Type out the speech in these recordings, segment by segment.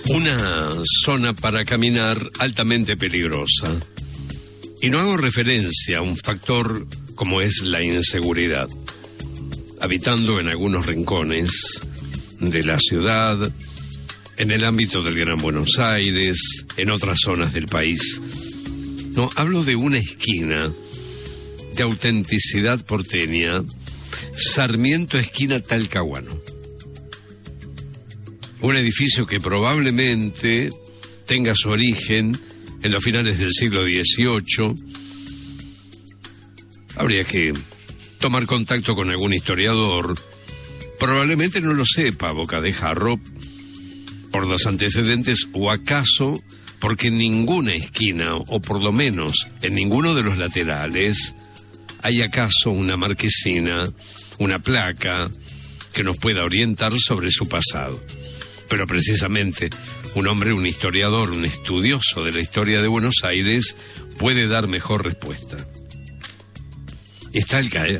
Una zona para caminar altamente peligrosa. Y no hago referencia a un factor como es la inseguridad. Habitando en algunos rincones de la ciudad, en el ámbito del Gran Buenos Aires, en otras zonas del país. No, hablo de una esquina de autenticidad porteña, Sarmiento esquina Talcahuano. Un edificio que probablemente tenga su origen en los finales del siglo XVIII. Habría que tomar contacto con algún historiador. Probablemente no lo sepa boca de jarro por los antecedentes, o acaso porque en ninguna esquina, o por lo menos en ninguno de los laterales, hay acaso una marquesina, una placa que nos pueda orientar sobre su pasado. Pero precisamente un hombre, un historiador, un estudioso de la historia de Buenos Aires puede dar mejor respuesta. Está al caer.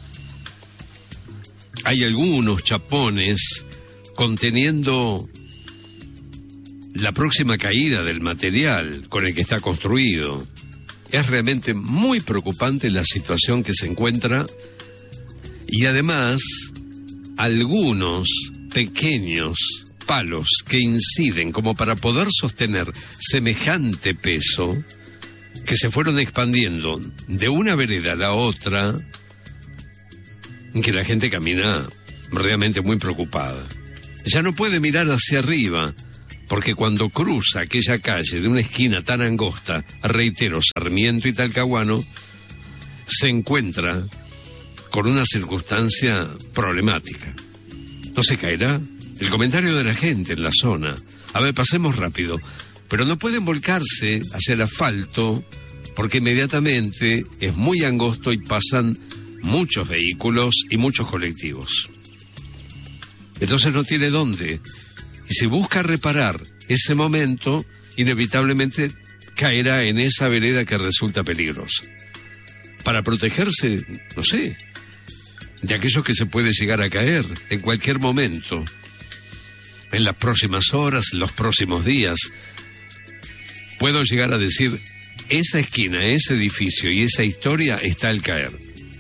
Hay algunos chapones conteniendo la próxima caída del material con el que está construido. Es realmente muy preocupante la situación que se encuentra, y además algunos pequeños palos que inciden como para poder sostener semejante peso, que se fueron expandiendo de una vereda a la otra, que la gente camina realmente muy preocupada. Ya no puede mirar hacia arriba, porque cuando cruza aquella calle de una esquina tan angosta, reitero, Sarmiento y Talcahuano, se encuentra con una circunstancia problemática. ¿No se caerá? El comentario de la gente en la zona. A ver, pasemos rápido. Pero no pueden volcarse hacia el asfalto porque inmediatamente es muy angosto y pasan muchos vehículos y muchos colectivos. Entonces no tiene dónde. Y si busca reparar ese momento, inevitablemente caerá en esa vereda que resulta peligrosa. Para protegerse, no sé, de aquellos que se puede llegar a caer en cualquier momento, en las próximas horas, los próximos días, puedo llegar a decir, esa esquina, ese edificio y esa historia está al caer.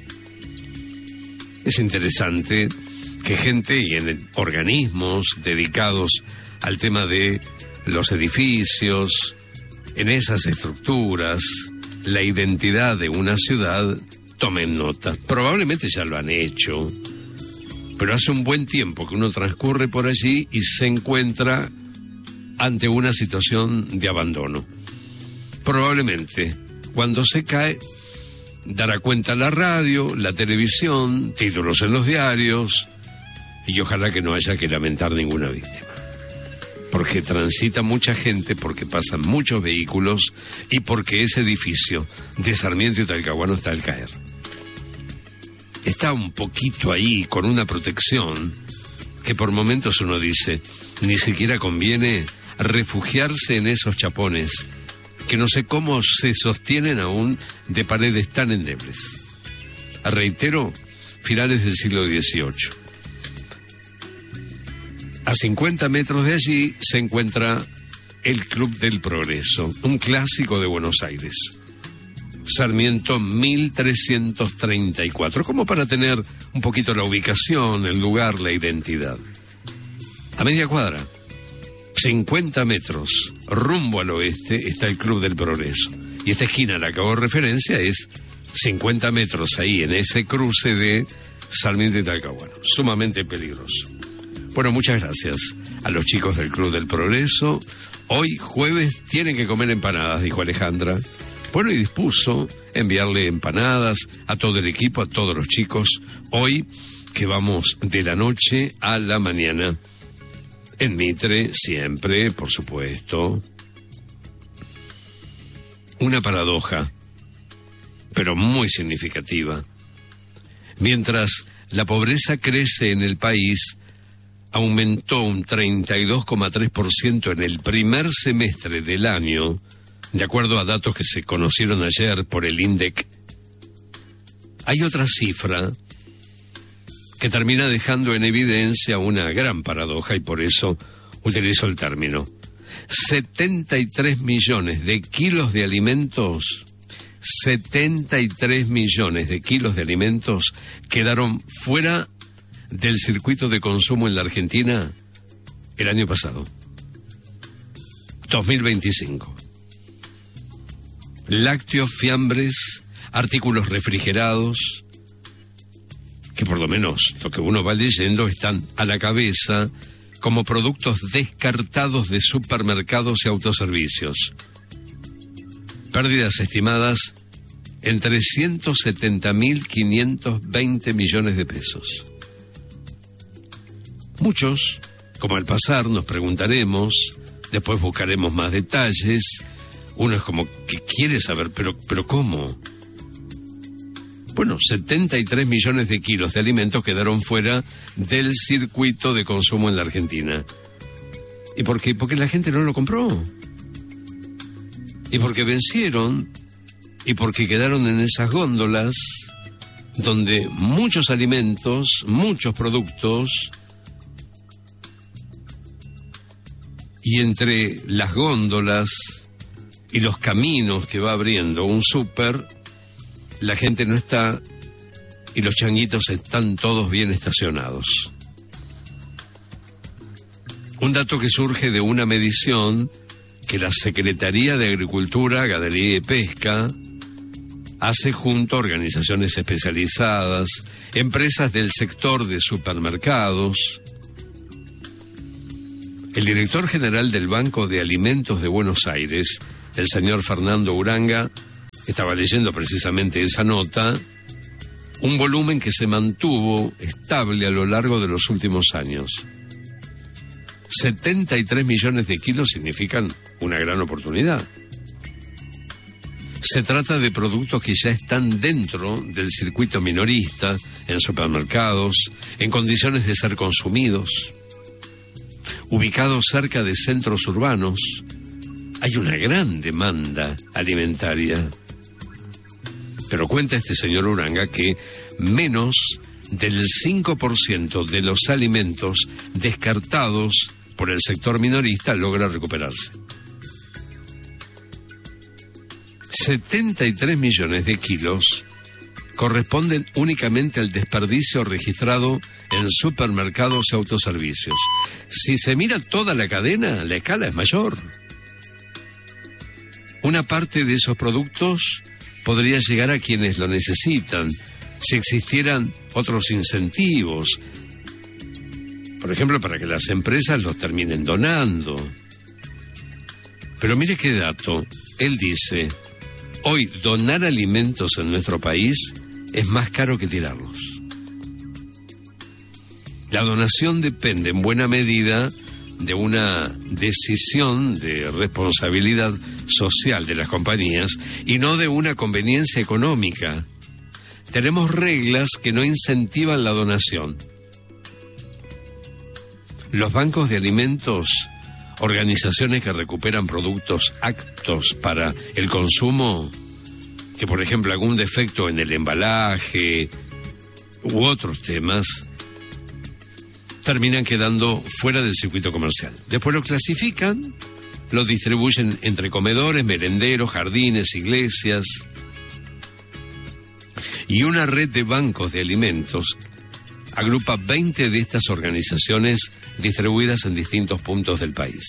Es interesante que gente y en organismos dedicados al tema de los edificios, en esas estructuras, la identidad de una ciudad, tomen nota. Probablemente ya lo han hecho, pero hace un buen tiempo que uno transcurre por allí y se encuentra ante una situación de abandono. Probablemente, cuando se cae, dará cuenta la radio, la televisión, títulos en los diarios, y ojalá que no haya que lamentar ninguna víctima. Porque transita mucha gente, porque pasan muchos vehículos y porque ese edificio de Sarmiento y Talcahuano está al caer. Está un poquito ahí con una protección que por momentos uno dice, ni siquiera conviene refugiarse en esos chapones que no sé cómo se sostienen aún de paredes tan endebles. Reitero, finales del siglo XVIII. A 50 metros de allí se encuentra el Club del Progreso, un clásico de Buenos Aires. Sarmiento 1334, como para tener un poquito la ubicación, el lugar, la identidad. A media cuadra, 50 metros, rumbo al oeste, está el Club del Progreso. Y esta esquina a la que hago referencia es 50 metros ahí, en ese cruce de Sarmiento y Talcahuano. Sumamente peligroso. Bueno, muchas gracias a los chicos del Club del Progreso. Hoy, jueves, tienen que comer empanadas, dijo Alejandra. Bueno, y dispuso enviarle empanadas a todo el equipo, a todos los chicos. Hoy, que vamos de la noche a la mañana. En Mitre, siempre, por supuesto. Una paradoja, pero muy significativa. Mientras la pobreza crece en el país, aumentó un 32,3% en el primer semestre del año, de acuerdo a datos que se conocieron ayer por el INDEC. Hay otra cifra que termina dejando en evidencia una gran paradoja y por eso utilizo el término. 73 millones de kilos de alimentos, 73 millones de kilos de alimentos quedaron fuera del circuito de consumo en la Argentina el año pasado, 2025. Lácteos, fiambres, artículos refrigerados, que por lo menos lo que uno va leyendo están a la cabeza como productos descartados de supermercados y autoservicios. Pérdidas estimadas en 370.520 millones de pesos. Muchos, como al pasar, nos preguntaremos, después buscaremos más detalles. Uno es como que quiere saber, pero ¿cómo? Bueno, 73 millones de kilos de alimentos quedaron fuera del circuito de consumo en la Argentina. ¿Y por qué? Porque la gente no lo compró. Y porque vencieron, y porque quedaron en esas góndolas donde muchos alimentos, muchos productos, y entre las góndolas y los caminos que va abriendo un súper, la gente no está y los changuitos están todos bien estacionados. Un dato que surge de una medición que la Secretaría de Agricultura, Ganadería y Pesca hace junto a organizaciones especializadas, empresas del sector de supermercados. El director general del Banco de Alimentos de Buenos Aires, el señor Fernando Uranga, estaba leyendo precisamente esa nota, un volumen que se mantuvo estable a lo largo de los últimos años. 73 millones de kilos significan una gran oportunidad. Se trata de productos que ya están dentro del circuito minorista, en supermercados, en condiciones de ser consumidos, ubicados cerca de centros urbanos. Hay una gran demanda alimentaria. Pero cuenta este señor Uranga que menos del 5% de los alimentos descartados por el sector minorista logra recuperarse. 73 millones de kilos corresponden únicamente al desperdicio registrado en supermercados y autoservicios. Si se mira toda la cadena, la escala es mayor. Una parte de esos productos podría llegar a quienes lo necesitan si existieran otros incentivos. Por ejemplo, para que las empresas los terminen donando. Pero mire qué dato. Él dice, hoy donar alimentos en nuestro país es más caro que tirarlos. La donación depende en buena medida de una decisión de responsabilidad social de las compañías y no de una conveniencia económica. Tenemos reglas que no incentivan la donación. Los bancos de alimentos, organizaciones que recuperan productos aptos para el consumo, que por ejemplo algún defecto en el embalaje u otros temas, terminan quedando fuera del circuito comercial. Después lo clasifican, lo distribuyen entre comedores, merenderos, jardines, iglesias, y una red de bancos de alimentos agrupa 20 de estas organizaciones distribuidas en distintos puntos del país.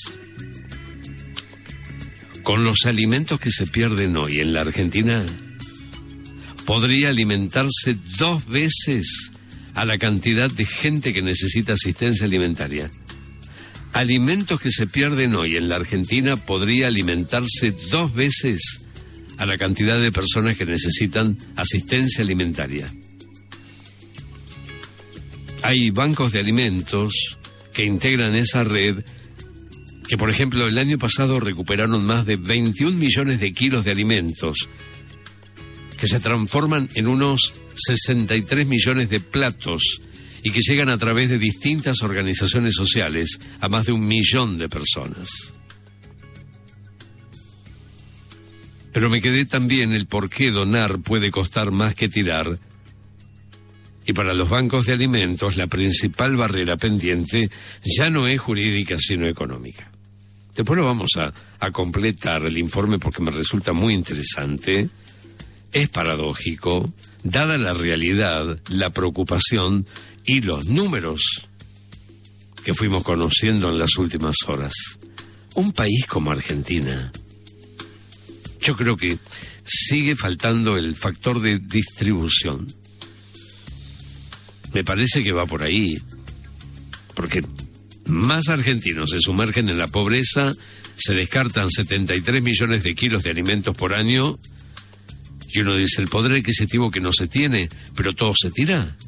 Con los alimentos que se pierden hoy en la Argentina, podría alimentarse 2 veces a la cantidad de gente que necesita asistencia alimentaria. Alimentos que se pierden hoy en la Argentina podría alimentarse 2 veces a la cantidad de personas que necesitan asistencia alimentaria. Hay bancos de alimentos que integran esa red que, por ejemplo, el año pasado recuperaron más de 21 millones de kilos de alimentos que se transforman en unos 63 millones de platos y que llegan a través de distintas organizaciones sociales a más de 1 millón de personas. Pero me quedé también el por qué donar puede costar más que tirar. Y para los bancos de alimentos, la principal barrera pendiente ya no es jurídica, sino económica. después lo vamos a completar el informe porque me resulta muy interesante. Es paradójico, dada la realidad, la preocupación y los números que fuimos conociendo en las últimas horas. Un país como Argentina, yo creo que sigue faltando el factor de distribución. Me parece que va por ahí, porque más argentinos se sumergen en la pobreza, se descartan 73 millones de kilos de alimentos por año, y uno dice, el poder adquisitivo que no se tiene, pero todo se tira.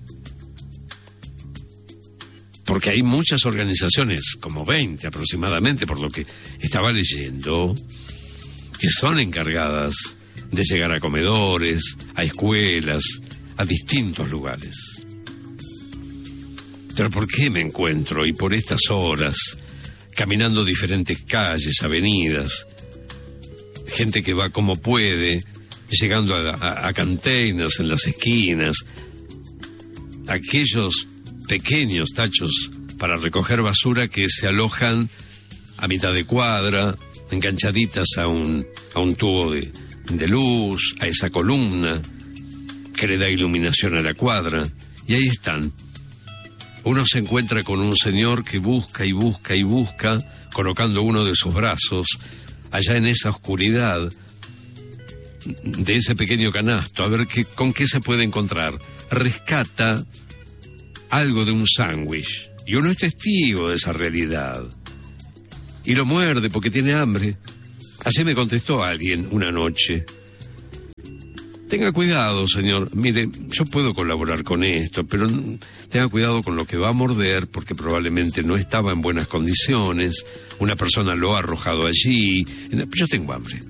Porque hay muchas organizaciones, como 20 aproximadamente, por lo que estaba leyendo, que son encargadas de llegar a comedores, a escuelas, a distintos lugares. Pero ¿por qué me encuentro, y por estas horas, caminando diferentes calles, avenidas, gente que va como puede, llegando a containers en las esquinas, aquellos pequeños tachos para recoger basura que se alojan a mitad de cuadra, enganchaditas a un tubo de luz, a esa columna que le da iluminación a la cuadra, y ahí están. Uno se encuentra con un señor que busca y busca y busca, colocando uno de sus brazos allá en esa oscuridad de ese pequeño canasto, a ver con qué se puede encontrar. Rescata algo de un sándwich, y uno es testigo de esa realidad, y lo muerde porque tiene hambre. Así me contestó alguien una noche. Tenga cuidado, señor, mire, yo puedo colaborar con esto, pero tenga cuidado con lo que va a morder, porque probablemente no estaba en buenas condiciones, una persona lo ha arrojado allí, yo tengo hambre.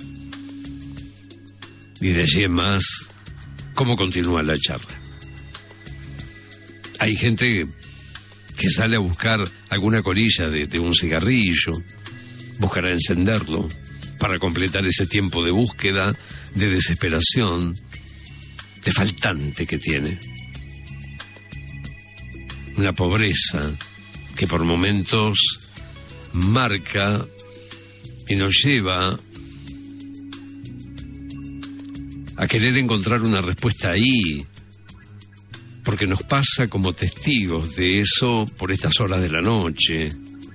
Y de allí en más, ¿cómo continúa la charla? Hay gente que sale a buscar alguna colilla de un cigarrillo, buscará encenderlo para completar ese tiempo de búsqueda, de desesperación, de faltante que tiene. Una pobreza que por momentos marca y nos lleva a querer encontrar una respuesta ahí, porque nos pasa como testigos de eso por estas horas de la noche.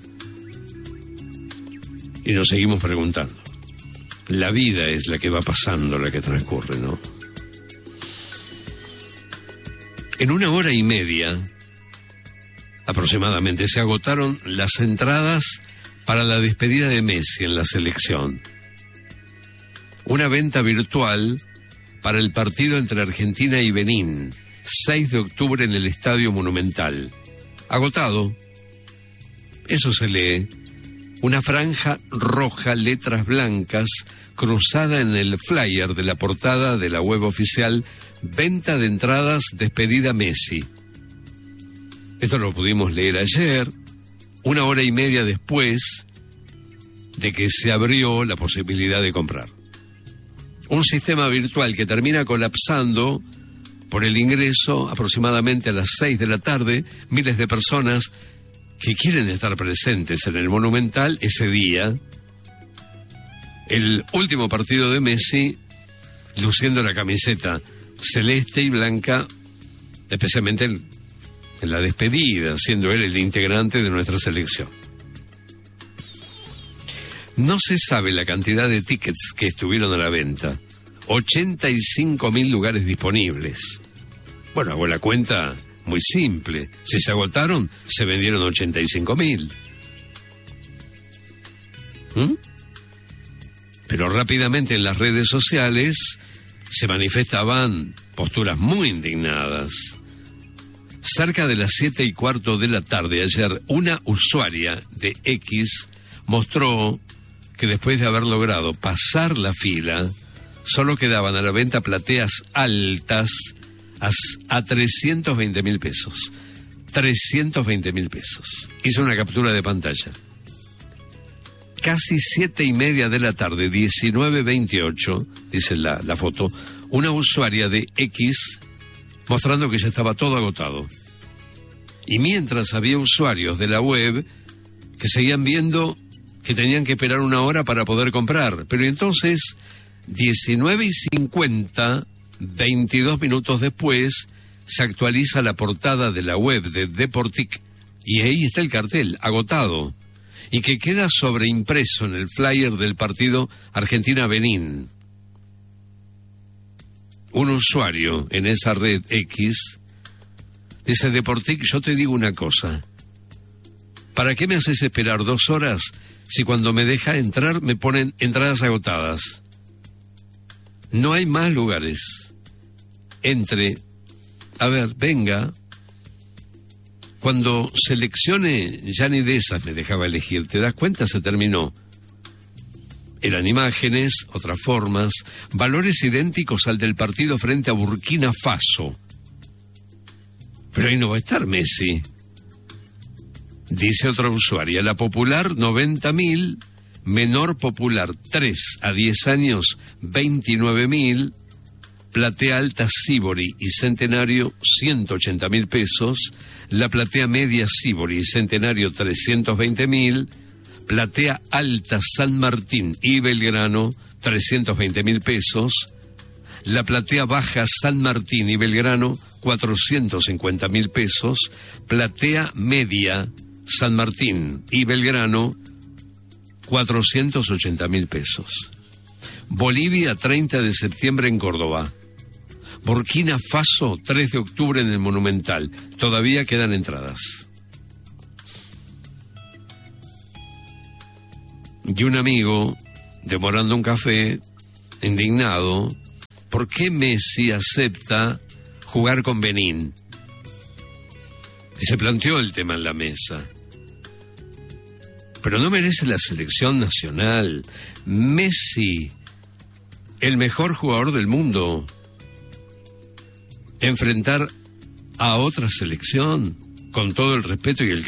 Y nos seguimos preguntando. La vida es la que va pasando, la que transcurre, ¿no? En 1 hora y media, aproximadamente, se agotaron las entradas para la despedida de Messi en la selección. Una venta virtual para el partido entre Argentina y Benín, 6 de octubre en el Estadio Monumental. Agotado. Eso se lee. Una franja roja, letras blancas, cruzada en el flyer de la portada de la web oficial, venta de entradas, despedida Messi. Esto lo pudimos leer ayer, 1 hora y media después de que se abrió la posibilidad de comprar. Un sistema virtual que termina colapsando por el ingreso aproximadamente a las 6 de la tarde, miles de personas que quieren estar presentes en el Monumental ese día, el último partido de Messi, luciendo la camiseta celeste y blanca, especialmente en la despedida, siendo él el integrante de nuestra selección. No se sabe la cantidad de tickets que estuvieron a la venta. 85.000 lugares disponibles. Bueno, hago la cuenta muy simple. Si se agotaron, se vendieron 85.000. Pero rápidamente en las redes sociales se manifestaban posturas muy indignadas. Cerca de las 7:15 de la tarde ayer, una usuaria de X mostró que después de haber logrado pasar la fila, solo quedaban a la venta plateas altas a 320.000 pesos. 320.000 pesos. Hizo una captura de pantalla. Casi 7:30 de la tarde, 19:28, dice la foto, una usuaria de X mostrando que ya estaba todo agotado. Y mientras había usuarios de la web que seguían viendo que tenían que esperar 1 hora para poder comprar. Pero entonces, 19:50, 22 minutos después, se actualiza la portada de la web de Deportic y ahí está el cartel, agotado, y que queda sobreimpreso en el flyer del partido Argentina-Benín. Un usuario en esa red X dice: Deportic, yo te digo una cosa, ¿para qué me haces esperar 2 horas si cuando me deja entrar me ponen entradas agotadas? No hay más lugares. Entre, a ver, venga. Cuando seleccione, ya ni de esas me dejaba elegir. ¿Te das cuenta? Se terminó. Eran imágenes, otras formas, valores idénticos al del partido frente a Burkina Faso. Pero ahí no va a estar Messi. Dice otra usuaria, la popular 90.000, menor popular 3 a 10 años 29.000, platea alta Sibori y Centenario 180.000 pesos, la platea media Sibori y Centenario 320.000, platea alta San Martín y Belgrano 320.000 pesos, la platea baja San Martín y Belgrano 450.000 pesos, platea media San Martín y Belgrano 480.000 pesos. Bolivia 30 de septiembre en Córdoba. Burkina Faso 3 de octubre en el Monumental. Todavía quedan entradas. Y un amigo, demorando un café, indignado, ¿por qué Messi acepta jugar con Benín? Y se planteó el tema en la mesa. Pero no merece la selección nacional. Messi, el mejor jugador del mundo, enfrentar a otra selección con todo el respeto y el